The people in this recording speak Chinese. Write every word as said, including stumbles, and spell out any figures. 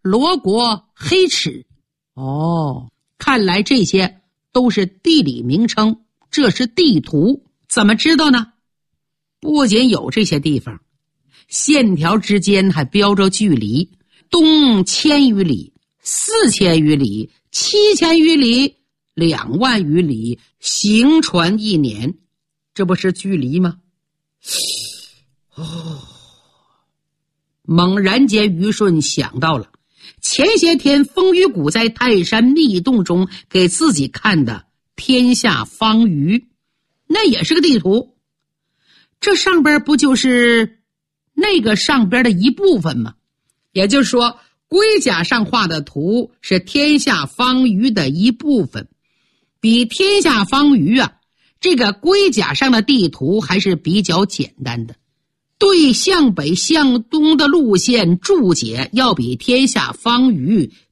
罗国、黑齿。哦，看来这些都是地理名称，这是地图。怎么知道呢？不仅有这些地方，线条之间还标着距离，东千余里，四千余里，七千余里，两万余里，行船一年，这不是距离吗？哦，猛然间于顺想到了前些天风雨谷在泰山密洞中给自己看的天下方隅，那也是个地图，这上边不就是那个上边的一部分吗？也就是说，龟甲上画的图是天下方隅的一部分，比天下方隅啊，这个龟甲上的地图还是比较简单的。对向北向东的路线注解要比天下方隅